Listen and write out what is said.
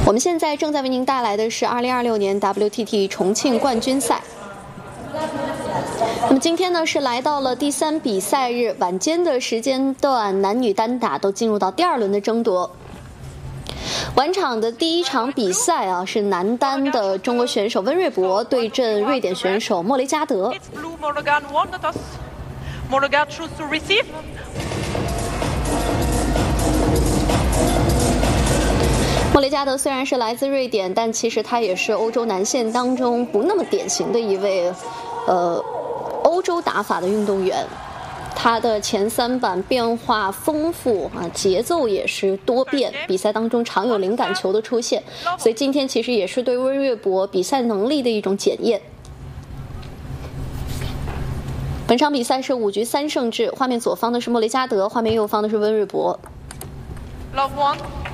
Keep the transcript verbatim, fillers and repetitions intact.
我们现在正在为您带来的是二零二六年 W T T 重庆冠军赛。那么今天呢是来到了第三比赛日，晚间的时间段，男女单打都进入到第二轮的争夺。晚场的第一场比赛啊，是男单的中国选手温瑞博对阵瑞典选手莫雷加德。莫雷加德虽然是来自瑞典，但其实他也是欧洲男线当中不那么典型的一位，呃，欧洲打法的运动员。他的前三板变化丰富啊，节奏也是多变，比赛当中常有灵感球的出现，所以今天其实也是对温瑞博比赛能力的一种检验。本场比赛是五局三胜制，画面左方的是莫雷加德，画面右方的是温瑞博。Love one.